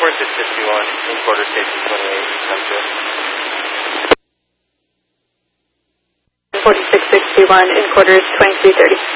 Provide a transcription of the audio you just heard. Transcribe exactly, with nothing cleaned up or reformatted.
forty-six fifty-one, in quarter station twenty-eight, Central. forty-six sixty-one, in quarters twenty-three thirty.